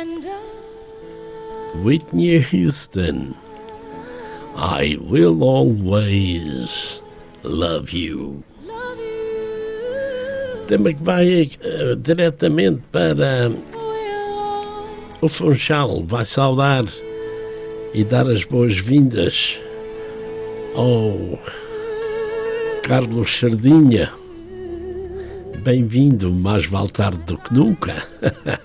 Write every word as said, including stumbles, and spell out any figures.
Whitney Houston, I will always love you. Tema que vai uh, diretamente para o Funchal, vai saudar e dar as boas-vindas ao Carlos Sardinha. Bem-vindo, mais vale tarde do que nunca.